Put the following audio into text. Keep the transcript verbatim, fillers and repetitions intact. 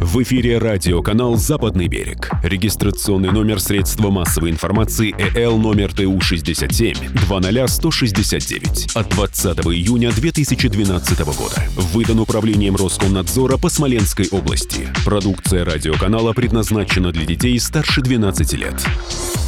В эфире радиоканал «Западный берег». Регистрационный номер средства массовой информации э л номер тэ у шестьдесят семь двадцать сто шестьдесят девять от двадцатого июня две тысячи двенадцатого года. Выдан управлением Роскомнадзора по Смоленской области. Продукция радиоканала предназначена для детей старше двенадцати лет.